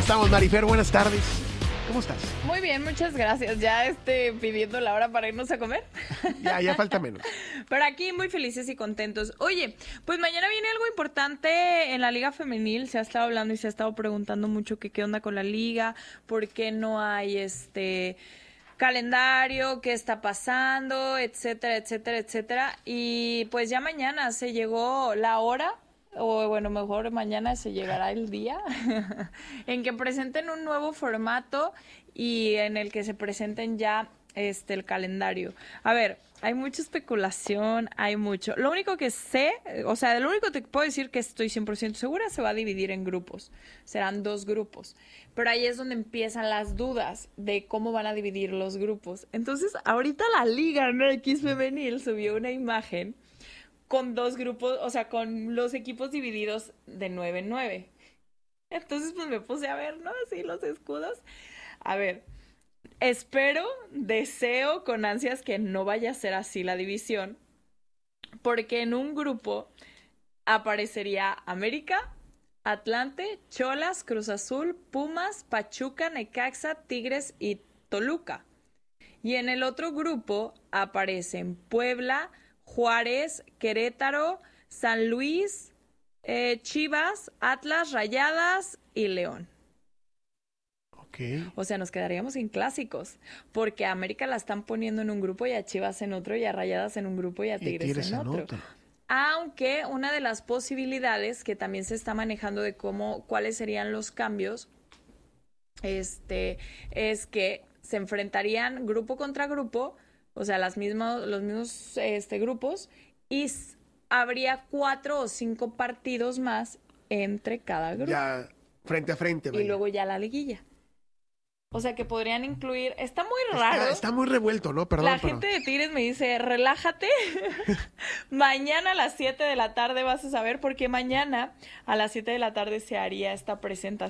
estamos, Marifer? Buenas tardes. ¿Cómo estás? Muy bien, muchas gracias. Ya pidiendo la hora para irnos a comer. Ya falta menos. Pero aquí muy felices y contentos. Oye, pues mañana viene algo importante en la Liga Femenil. Se ha estado hablando y se ha estado preguntando mucho que qué onda con la Liga, por qué no hay calendario, qué está pasando, etcétera, etcétera, etcétera. Y pues ya mañana se llegó la hora, o bueno, mejor mañana se llegará el día, en que presenten un nuevo formato y en el que se presenten ya el calendario. A ver, hay mucha especulación, hay mucho. Lo único que sé, o sea, lo único que te puedo decir que estoy 100% segura, se va a dividir en grupos. Serán 2 grupos. Pero ahí es donde empiezan las dudas de cómo van a dividir los grupos. Entonces, ahorita la Liga MX Femenil subió una imagen con 2 grupos, o sea, con los equipos divididos de 9 en 9. Entonces, pues me puse a ver, ¿no? Así los escudos. A ver, deseo con ansias que no vaya a ser así la división, porque en un grupo aparecería América, Atlante, Cholas, Cruz Azul, Pumas, Pachuca, Necaxa, Tigres y Toluca. Y en el otro grupo aparecen Puebla, Juárez, Querétaro, San Luis, Chivas, Atlas, Rayadas y León. Okay. O sea, nos quedaríamos sin clásicos, porque a América la están poniendo en un grupo y a Chivas en otro y a Rayadas en un grupo y a Tigres en otro. Aunque una de las posibilidades que también se está manejando de cuáles serían los cambios, es que se enfrentarían grupo contra grupo, o sea, los mismos grupos, y habría 4 o 5 partidos más entre cada grupo. Ya frente a frente. Y luego ya la liguilla. O sea, que podrían incluir... Está muy raro. Está muy revuelto, ¿no? Perdón. La gente de Tigres me dice, relájate. Mañana a las 7 de la tarde vas a saber, porque mañana a las 7 de la tarde se haría esta presentación